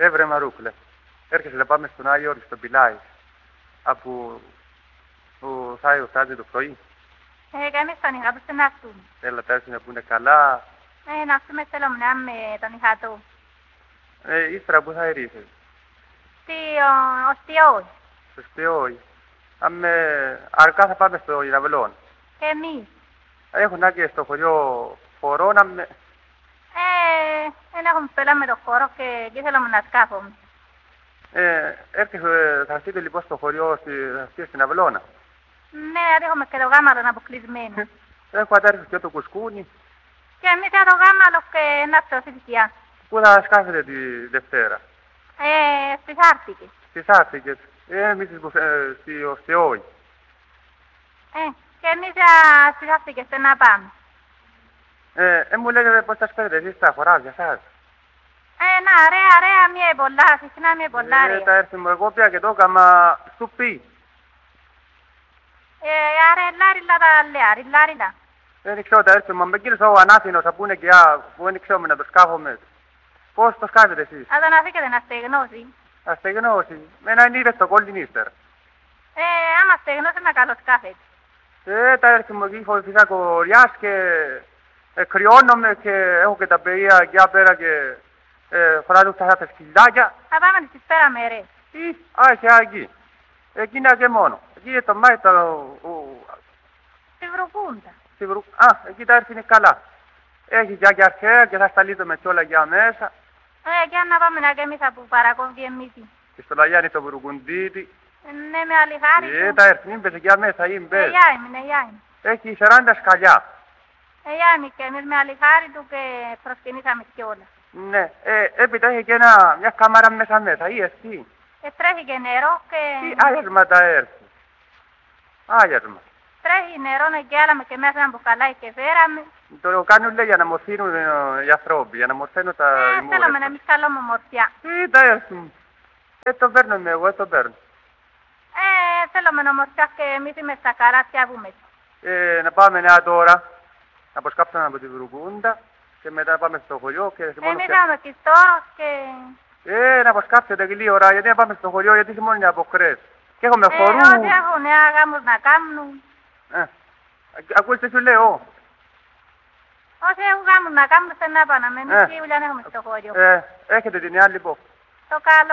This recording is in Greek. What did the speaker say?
Βρε Μαρούκλε, έρχεσαι να πάμε στον Άγιο Όρη, στον Πιλάη, από που θα φτάσει το πρωί. Και εμείς τον είχα του να έρθουμε. Έλα τα έρθει να πούνε καλά. Να έρθουμε θέλουμε να με τον είχα του. Ύστερα που θα ερήθες. Ο Στιόη. Στο Στιόη. Αρκά θα πάμε στο Ηραυλόν. Και εμείς. Έχουν άκρη στο χωριό χορό να με... Δεν έχουμε πέλα με το χώρο και εκεί θέλουμε να σκάφουμε. Θα στείλετε λοιπόν στο χωριό, θα στείλετε στην Αυλώνα. Ναι, έχουμε και το γάμαλο αποκλεισμένο. Έχω αντάρρει και το κουσκούνι. Και εμείς θα το γάμαλο και να το θυσιά. Πού θα σκάφετε τη Δευτέρα. Στις Άρτικες. Στις Άρτικες. Εμείς στο Στιόη. Και εμείς στις Άρτικες να πάμε. Μου λέγατε πώς θα σπέρετε εσείς τα χωράδια σας. Ωραία, μία πολλά, συχνά μία πολλά ρε. Τα έρθει μου εγώ πια και το έκαμα σου πει. Λάριλα. Δεν ξέρω τα έρθει μου, με κύριος ο Ανάθινος θα πούνε και που δεν ξέρουμε να το σκάφουμε. Πώς το σκάφετε εσείς. Θα τον αφήκετε να στεγνώσει. Να στεγνώσει. Με έναν είδε στο κόλλιν ύστερα. Άμα στεγνώσει να καλό σκάφεται. Τα έρθει μου εκεί φοβηθήκα κοριάς και κρυώνομαι και έχω και τα παιδιά εκεί πέρα και φοράζω τα σκυλάκια. Θα πάμε στις πέρα μέρες. Έχει εκεί. Εκεί είναι και μόνο. Εκεί είναι το Μάη, Στη Βρουκούντα. Εκεί τα έρθει είναι καλά. Έχει και αρχαία και θα σταλείτε με κιόλα για μέσα. Για να πάμε να εμείς από παρακόμβει εμείς. Και στο Λαγιάννη το Βουρουκουντίτη. Ναι, με άλλη χάρη. Τα έρθει, μην πες για μέσα, είμαι. Γεια. Έχει 40 σκαλιά. Γιάννη και εμείς με άλλη χάρη του και προσκυνήσαμε κιόλα. Ναι, έπειτα έχει και μια κάμαρα μέσα, ή εσύ. Τρέχει και νερό και... Τι άγιασμα τα έρθει. Άγιασμα. Τρέχει νερό να γκάλαμε και μέσα να μπουκαλάει και φέραμε. Το κάνουν λέει για να μορφύνουν οι ανθρώποι, για να μορφαίνουν τα ημούρα. Θέλουμε να εμείς καλό με μορφιά. Τα έρθουν. Το παίρνω εγώ, το παίρνω. Θέλουμε να μορφιά και εμείς είμαι στα καράτια βούμε. Να πάμε νέα τώρα, να αποσκάψουμε από τη Βρουκούντα και μετά να πάμε στο χωριό και... Εμείςάμε και στόρος και... να αποσκάψετε και λίγη ώρα, γιατί να πάμε στο χωριό, γιατί μόνο είναι από κρές. Και έχουμε χορού. Όσοι έχουν νέα γάμους να κάνουν. Ακούστε σου λέω. Όσοι έχουν γάμους να κάνουν, θέλουν να πάνε. Εμείς σίγουρα έχουμε στο χωριό. Έχετε την άλλη λοιπόν. Το καλό.